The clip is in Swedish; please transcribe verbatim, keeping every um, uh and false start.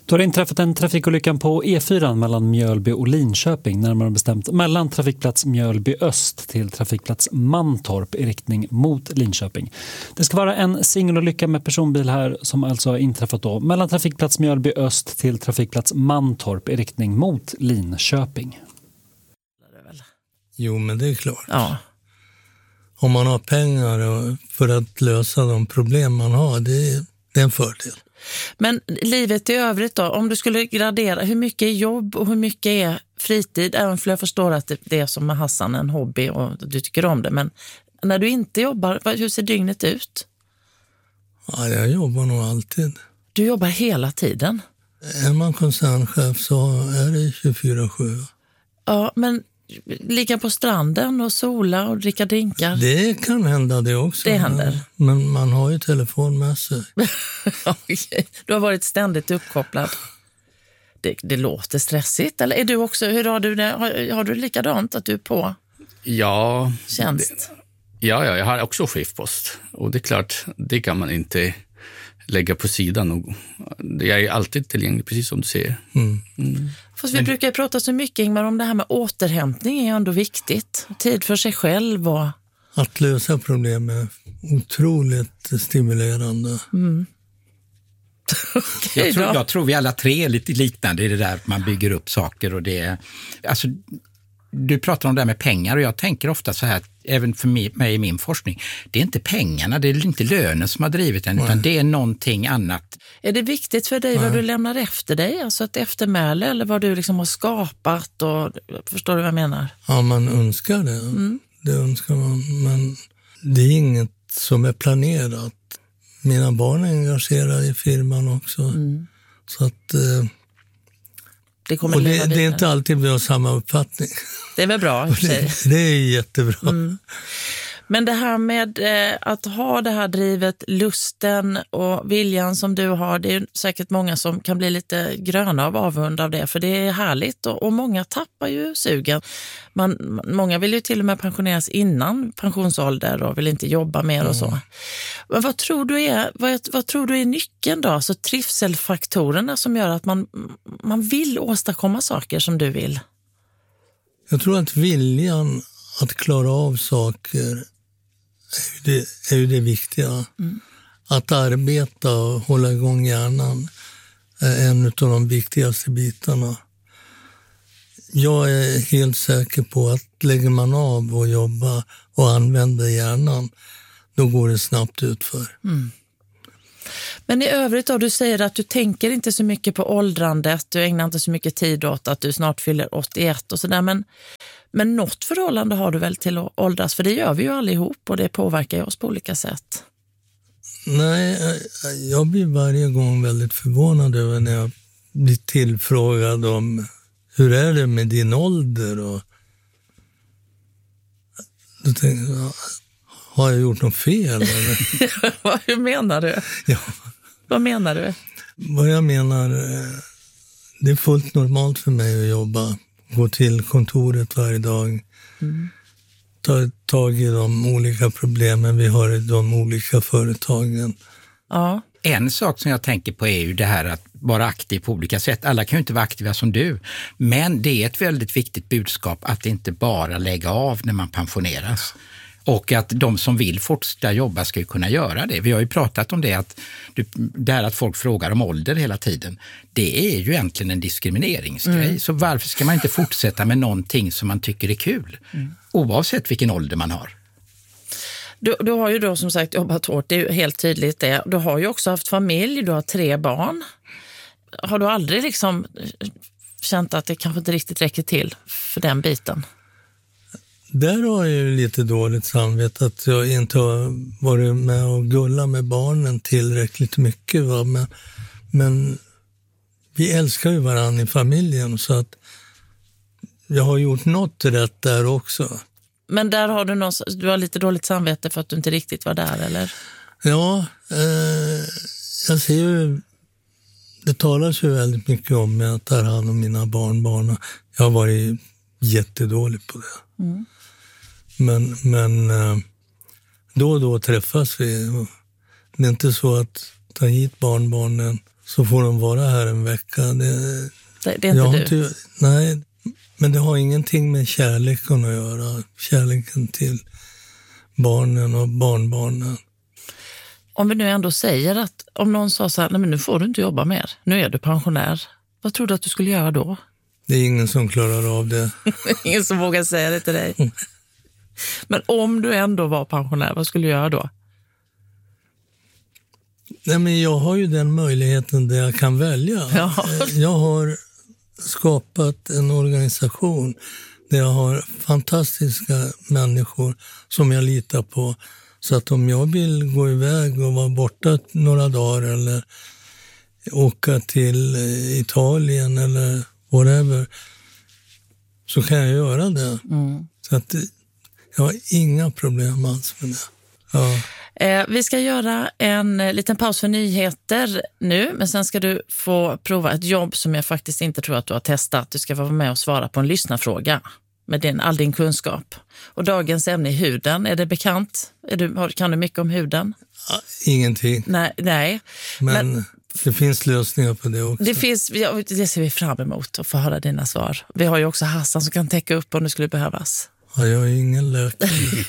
Då har det inträffat en trafikolycka på E fyra mellan Mjölby och Linköping, närmare bestämt mellan trafikplats Mjölby Öst till trafikplats Mantorp i riktning mot Linköping. Det ska vara en singelolycka med personbil här som alltså har inträffat då mellan trafikplats Mjölby Öst till trafikplats Mantorp i riktning mot Linköping. Jo, men det är klart. Ja. Om man har pengar för att lösa de problem man har, det är, det är en fördel. Men livet i övrigt då, om du skulle gradera, hur mycket är jobb och hur mycket är fritid? Även för jag förstår att det är som med Hassan en hobby och du tycker om det. Men när du inte jobbar, hur ser dygnet ut? Ja, jag jobbar nog alltid. Du jobbar hela tiden? Är man koncernchef så är det tjugofyra sju. Ja, men ligga på stranden och sola och dricka drinkar? Det kan hända det också. Det händer. Men man har ju telefon med sig. Okej. Du har varit ständigt uppkopplad. Det, det låter stressigt. Eller är du också, hur har du det? Har, har du likadant att du är på ja, tjänst? Det, ja, ja, jag har också chefpost. Och det är klart, det kan man inte lägga på sidan. Och jag är alltid tillgänglig, precis som du säger. Mm. Mm. Fast vi Men... brukar prata så mycket, Ingmar, om det här med återhämtning är ju ändå viktigt. Tid för sig själv och... Att lösa problem är otroligt stimulerande. Mm. Okay, jag, tror, jag tror vi alla tre är lite liknande i det där att man bygger upp saker och det... Alltså, du pratar om det här med pengar och jag tänker ofta så här, även för mig i min forskning, det är inte pengarna, det är inte lönen som har drivit den, utan det är någonting annat. Är det viktigt för dig vad du lämnar efter dig? Alltså ett eftermäle eller vad du liksom har skapat? Och, förstår du vad jag menar? Ja, man önskar det. Mm. Det önskar man, men det är inget som är planerat. Mina barn är engagerade i firman också. Mm. Så att... Eh, det kommer och det, det är inte alltid vi har samma uppfattning. Det är väl bra i sig. Det, det är jättebra. Mm. Men det här med eh, att ha det här drivet, lusten och viljan som du har, det är säkert många som kan bli lite gröna av avund av det, för det är härligt och, och många tappar ju sugen. Man, många vill ju till och med pensioneras innan pensionsålder och vill inte jobba mer och så. Men vad tror du är, vad, vad tror du är nyckeln då? Alltså trivselfaktorerna som gör att man, man vill åstadkomma saker som du vill? Jag tror att viljan att klara av saker är ju det, är ju det viktiga. Mm. Att arbeta och hålla igång hjärnan är en av de viktigaste bitarna. Jag är helt säker på att lägger man av och jobba och använder hjärnan, då går det snabbt utför. Mm. Men i övrigt då, du säger att du tänker inte så mycket på åldrandet, du ägnar inte så mycket tid åt att du snart fyller åttioett och sådär, men, men något förhållande har du väl till att åldras, för det gör vi ju allihop och det påverkar ju oss på olika sätt. Nej, jag blir varje gång väldigt förvånad över när jag blir tillfrågad om hur är det med din ålder, och då tänker jag, har jag gjort något fel? Eller? Hur menar du? Ja. Vad menar du? Vad jag menar, det är fullt normalt för mig att jobba. Gå till kontoret varje dag. Mm. Ta tag i de olika problemen vi har i de olika företagen. Ja. En sak som jag tänker på är ju det här att vara aktiv på olika sätt. Alla kan ju inte vara aktiva som du. Men det är ett väldigt viktigt budskap att inte bara lägga av när man pensioneras. Och att de som vill fortsätta jobba ska ju kunna göra det. Vi har ju pratat om det, att det här att folk frågar om ålder hela tiden. Det är ju egentligen en diskrimineringsgrej. Mm. Så varför ska man inte fortsätta med någonting som man tycker är kul? Mm. Oavsett vilken ålder man har. Du, du har ju då som sagt jobbat hårt, det är ju helt tydligt det. Du har ju också haft familj, du har tre barn. Har du aldrig liksom känt att det kanske inte riktigt räcker till för den biten? Där har jag ju lite dåligt samvete att jag inte har varit med och gulla med barnen tillräckligt mycket. Va? Men, men vi älskar ju varandra i familjen, så att jag har gjort något rätt där också. Men där har du, någon, du har lite dåligt samvete för att du inte riktigt var där, eller? Ja, eh, jag ser ju, det talas ju väldigt mycket om mig att ta hand om mina barnbarn. Jag har varit jättedålig på det. Mm. Men, men då och då träffas vi. Det är inte så att ta hit barnbarnen så får de vara här en vecka. Det, det, det är inte jag du? Inte, nej, men det har ingenting med kärleken att göra. Kärleken till barnen och barnbarnen. Om vi nu ändå säger att om någon sa så här, nej men nu får du inte jobba mer, nu är du pensionär. Vad tror du att du skulle göra då? Det är ingen som klarar av det. Ingen som vågar säga det till dig. Mm. Men om du ändå var pensionär, vad skulle du göra då? Nej, men jag har ju den möjligheten där jag kan välja. Ja. Jag har skapat en organisation där jag har fantastiska människor som jag litar på. Så att om jag vill gå iväg och vara borta några dagar eller åka till Italien eller whatever, så kan jag göra det. Mm. Så att jag har inga problem alls med det. Ja. Eh, vi ska göra en liten paus för nyheter nu, men sen ska du få prova ett jobb som jag faktiskt inte tror att du har testat. Du ska vara med och svara på en lyssnarfråga med din, all din kunskap. Och dagens ämne är huden. Är det bekant? Är du, kan du mycket om huden? Ja, ingenting. Nej, nej. Men, men det finns lösningar på det också. Det, finns, ja, det ser vi fram emot att få höra dina svar. Vi har ju också Hassan som kan täcka upp om det skulle behövas. Ja, jag är ingen läkare.